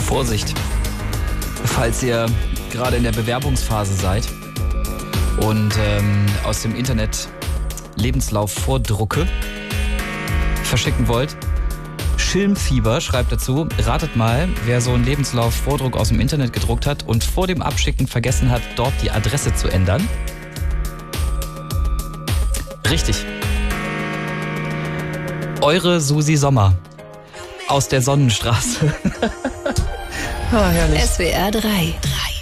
Vorsicht, falls ihr gerade in der Bewerbungsphase seid und aus dem Internet Lebenslaufvordrucke verschicken wollt. Schilmfieber schreibt dazu, ratet mal, wer so einen Lebenslaufvordruck aus dem Internet gedruckt hat und vor dem Abschicken vergessen hat, dort die Adresse zu ändern. Richtig. Eure Susi Sommer aus der Sonnenstraße. SWR 3.